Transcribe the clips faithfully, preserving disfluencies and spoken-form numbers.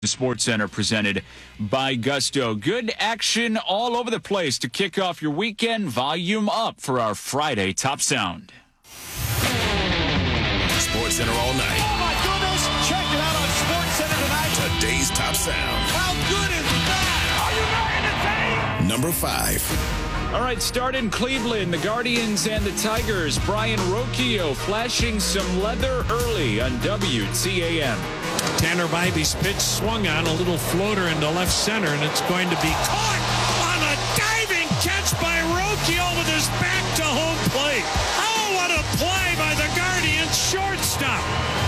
The Sports Center presented by Gusto. Good action all over the place to kick off your weekend. Volume up for our Friday Top Sound. Sports Center all night. Oh, my goodness. Check it out on Sports Center tonight. Today's Top Sound. How good is that? Are you ready to take? Number five. All right, start in Cleveland. The Guardians and the Tigers. Brian Rocchio flashing some leather early on W T A M. Tanner Bybee's pitch swung on a little floater into left center, and it's going to be caught on a diving catch by Rocchio with his back to home plate. Oh, what a play by the Guardians shortstop.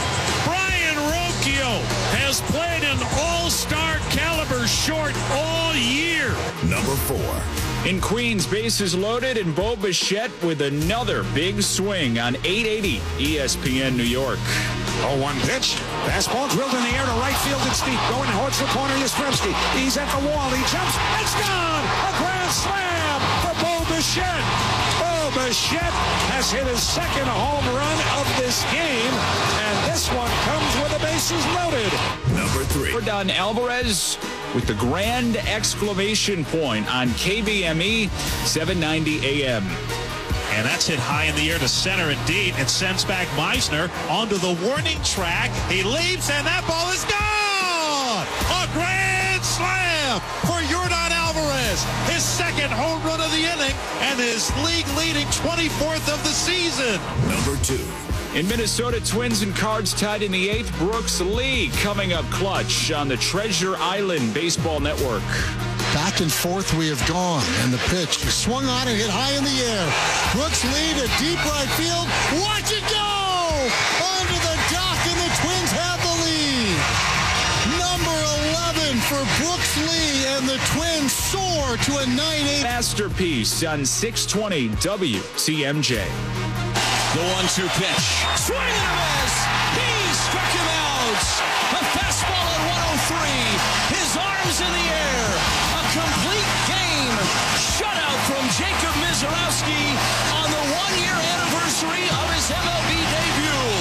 Brian Rocchio has played an all-star caliber short all year. Number four. In Queens, bases loaded, and Bo Bichette with another big swing on eight eighty E S P N New York. Oh, one pitch. Fastball drilled in the air to right field. It's deep. Going towards the corner. Yastrzemski. He's at the wall. He jumps. It's gone. A grand slam for Bo Bichette. Bo Bichette has hit his second home run of this game, and this one comes with the bases loaded. Number three. We're done. Alvarez with the grand exclamation point on K B M E seven ninety A M. And that's hit high in the air to center indeed. It sends back Meisner onto the warning track. He leaps, and that ball is gone! A grand slam for Yordan Alvarez. His second home run of the inning and his league-leading twenty-fourth of the season. Number two. In Minnesota, Twins and Cards tied in the eighth. Brooks Lee coming up clutch on the Treasure Island Baseball Network. Back and forth we have gone, and the pitch swung on and hit high in the air. Brooks Lee to deep right field. Watch it go! Onto the dock, and the Twins have the lead. Number eleven for Brooks Lee, and the Twins soar to a nine eight. Masterpiece on six twenty W T M J. The one two pitch. Swing and a miss. He struck him out. A fastball at one oh three. His arms in the air. A complete game. Shutout from Jacob Mizorowski on the one-year anniversary of his M L B debut.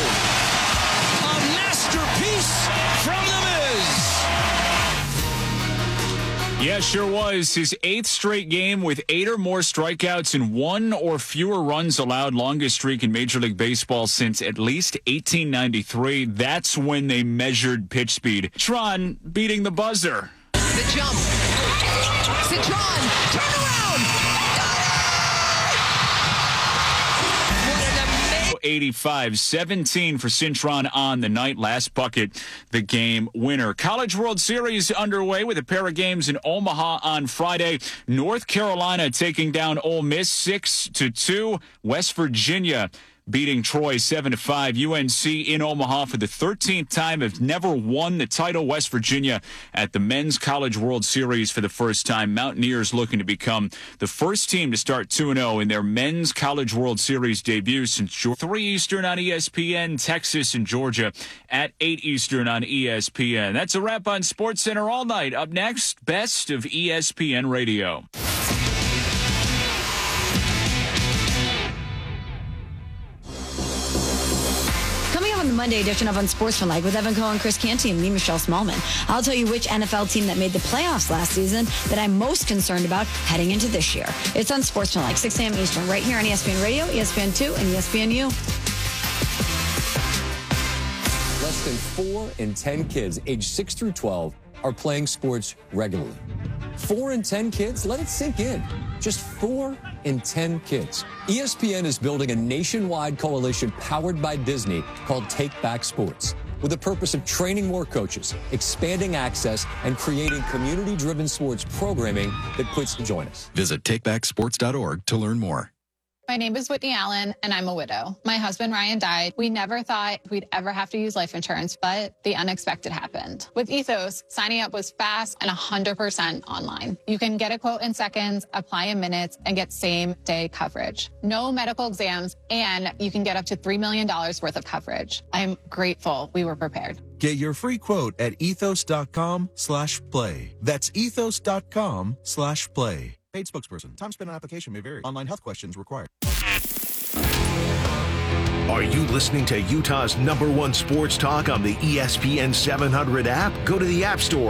A masterpiece from the Miz. Yeah, sure was. His eighth straight game with eight or more strikeouts and one or fewer runs allowed. Longest streak in Major League Baseball since at least eighteen ninety-three. That's when they measured pitch speed. Tron beating the buzzer. The jump. Citron, turn around. What an amazing. eighty-five seventeen for Cintron on the night. Last bucket, the game winner. College World Series underway with a pair of games in Omaha on Friday. North Carolina taking down Ole Miss six to two. West Virginia beating Troy seven to five. U N C in Omaha for the thirteenth time have never won the title. West Virginia at the Men's College World Series for the first time. Mountaineers looking to become the first team to start two and oh in their Men's College World Series debut since three Eastern on E S P N. Texas and Georgia at eight Eastern on E S P N. That's a wrap on Sports Center all night. Up next, best of E S P N Radio. On the Monday edition of Unsportsmanlike with Evan Cohen, Chris Canty, and me, Michelle Smallman. I'll tell you which N F L team that made the playoffs last season that I'm most concerned about heading into this year. It's Unsportsmanlike, six a.m. Eastern, right here on E S P N Radio, E S P N two, and E S P N U. Less than four in ten kids aged six through twelve are playing sports regularly. Four in ten kids? Let it sink in. Just four in ten kids. E S P N is building a nationwide coalition powered by Disney called Take Back Sports, with the purpose of training more coaches, expanding access, and creating community-driven sports programming that puts join us. Visit take back sports dot org to learn more. My name is Whitney Allen, and I'm a widow. My husband, Ryan, died. We never thought we'd ever have to use life insurance, but the unexpected happened. With Ethos, signing up was fast and one hundred percent online. You can get a quote in seconds, apply in minutes, and get same-day coverage. No medical exams, and you can get up to three million dollars worth of coverage. I'm grateful we were prepared. Get your free quote at ethos.com slash play. That's ethos.com slash play. Paid spokesperson. Time spent on application may vary. Online health questions required. Are you listening to Utah's number one sports talk on the E S P N seven hundred app? Go to the App Store